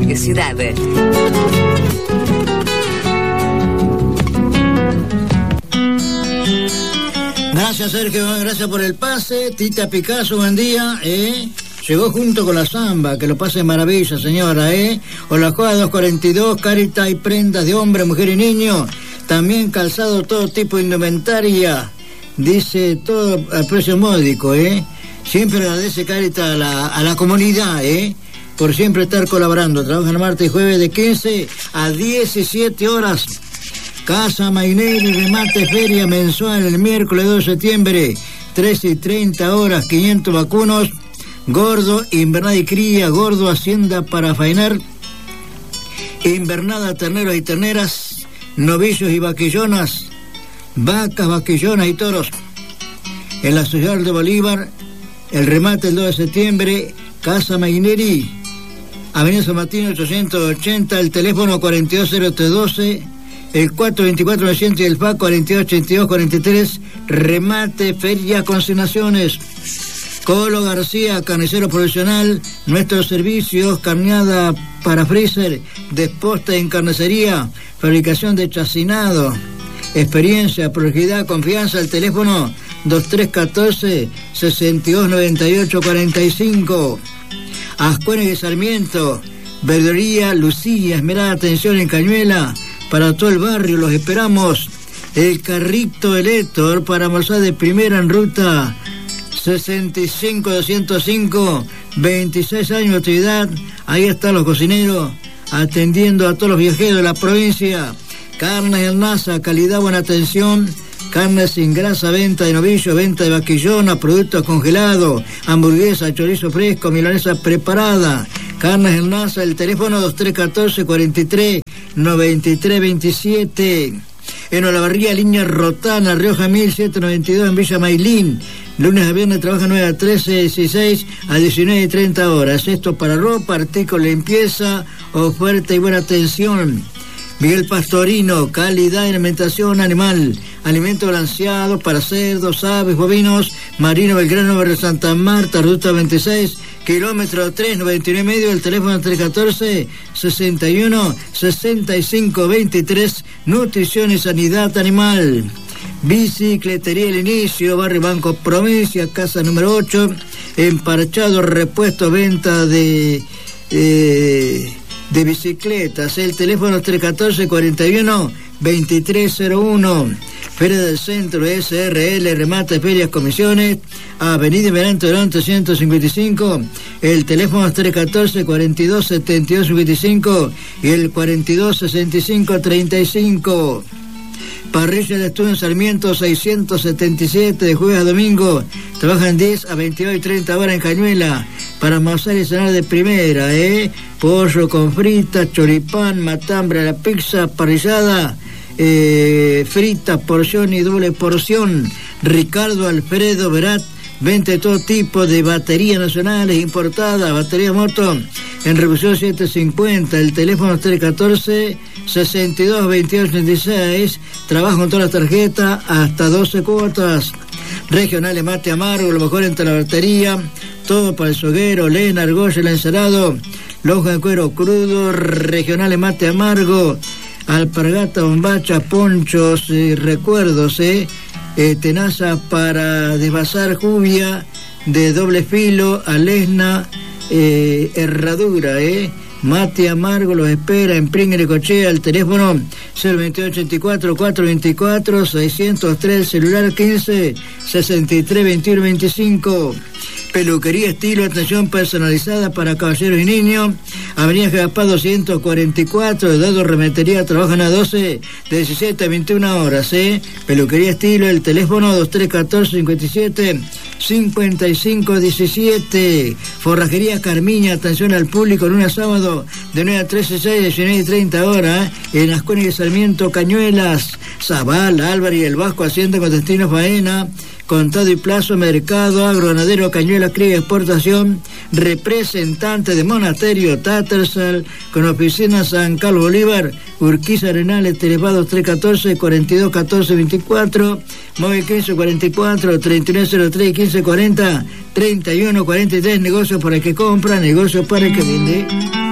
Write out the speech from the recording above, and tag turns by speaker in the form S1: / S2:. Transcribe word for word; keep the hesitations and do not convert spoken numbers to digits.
S1: Radio Ciudad.
S2: Gracias, Sergio, gracias por el pase. Tita Picasso, buen día, ¿eh? Llegó junto con la samba, que lo pase maravilla, señora, ¿eh? O la Joda doscientos cuarenta y dos, Carita y prendas de hombre, mujer y niño. También calzado, todo tipo de indumentaria. Dice todo a precio módico, ¿eh? Siempre agradece Carita a la, a la comunidad, ¿eh? Por siempre estar colaborando. Trabajan martes y jueves de quince a diecisiete horas. Casa Mainelli, remate feria mensual el miércoles dos de septiembre, trece y treinta horas, quinientos vacunos. Gordo, invernada y cría, gordo, hacienda para faenar, invernada, terneros y terneras, novillos y vaquillonas, vacas, vaquillonas y toros. En la ciudad de Bolívar, el remate el dos de septiembre, Casa Maineri, Avenida San Martín ochocientos ochenta, el teléfono cuarenta y dos cero tres doce, el cuatro veinticuatro novecientos y el F A C cuarenta y dos ochenta y dos cuarenta y tres, remate, feria, consignaciones. Colo García, carnicero profesional, nuestros servicios, carneada para freezer, desposta en carnicería, fabricación de chacinado, experiencia, prolijidad, confianza, el teléfono dos tres uno cuatro, seis dos nueve ocho cuatro cinco. Ascuénes de Sarmiento, verduría, Lucía, esmerada atención en Cañuela, para todo el barrio, los esperamos. El carrito del Héctor para almorzar de primera en ruta sesenta y cinco doscientos cinco, veintiséis años de actividad. Ahí están los cocineros atendiendo a todos los viajeros de la provincia. Carnes del Nasa, calidad, buena atención. Carnes sin grasa, venta de novillo, venta de vaquillona, productos congelados, hamburguesa, chorizo fresco, milanesa preparada. Carnes del Nasa, el teléfono dos tres uno cuatro, cuarenta y tres, noventa y tres veintisiete. En Olavarría, línea Rotana, Rioja mil setecientos noventa y dos, en Villa Mailín. Lunes a viernes trabaja nueve a trece, dieciséis a diecinueve y treinta horas. Esto para ropa, artículos de limpieza, oferta y buena atención. Miguel Pastorino, calidad de alimentación animal. Alimentos balanceados para cerdos, aves, bovinos. Marino Belgrano, Barrio Santa Marta, ruta veintiséis, kilómetro tres, noventa y nueve y medio. El teléfono tres uno cuatro, sesenta y uno, sesenta y cinco veintitrés. Nutrición y sanidad animal. Bicicletería El Inicio, Barrio Banco Provincia, casa número ocho. Emparchado, repuesto, venta de... Eh, de bicicletas. El teléfono tres uno cuatro, cuarenta y uno, veintitrés cero uno. Feria del Centro, S R L, remate, ferias, comisiones, Avenida Verán Torón trescientos cincuenta y cinco. El teléfono es tres uno cuatro, cuarenta y dos, setenta y dos cincuenta y cinco y el cuarenta y dos, sesenta y cinco, treinta y cinco. Parrilla de Estudio en Sarmiento seiscientos setenta y siete, de jueves a domingo. Trabajan diez a veintidós y treinta horas en Cañuela. Para almorzar y cenar de primera, ¿eh? Pollo con frita, choripán, matambre, la pizza, parrillada, eh, frita, porción y doble porción. Ricardo Alfredo Verat, vende todo tipo de baterías nacionales importadas, batería moto, en Revolución setecientos cincuenta. El teléfono es tres uno cuatro, sesenta y dos, veintiocho ochenta y seis. Trabaja con todas las tarjetas, hasta doce cuotas. Regionales Mate Amargo, lo mejor entre la batería. Todo para el soguero, lena, argolla, el encerado. Lonja de cuero crudo. Regionales Mate Amargo. Alpargata, bombacha, ponchos, eh, recuerdos, eh. Eh, tenaza para desvasar, jubia de doble filo, alesna, eh, herradura, eh. Mate Amargo los espera en Pringue y Cochea. El teléfono cero veintiocho ochenta y cuatro, cuatrocientos veinticuatro, seiscientos tres, celular quince, sesenta y tres, veintiuno, veinticinco. Peluquería estilo, atención personalizada para caballeros y niños. Avenida Jagapá doscientos cuarenta y cuatro, Eduardo Remetería, trabajan a doce, de diecisiete a veintiuna horas, ¿eh? Peluquería estilo, el teléfono dos tres uno cuatro, cincuenta y siete, cincuenta y cinco diecisiete. Forrajería Carmiña, atención al público, lunes a sábado, de nueve a trece, seis, diecinueve y treinta horas, ¿eh? En Ascuénes de Sarmiento, Cañuelas. Zabala, Álvarez y el Vasco, Hacienda con destino faena. Contado y plazo, mercado, agroganadero, Cañuela, cría y exportación, representante de Monasterio, Tattersall, con oficina San Carlos Bolívar, Urquiza Arenales, teléfono tres uno cuatro, cuarenta y dos, catorce, veinticuatro, móvil quince cuarenta y cuatro, treinta y nueve cero tres, quince cuarenta, treinta y uno cuarenta y tres, negocios para el que compra, negocios para el que vende.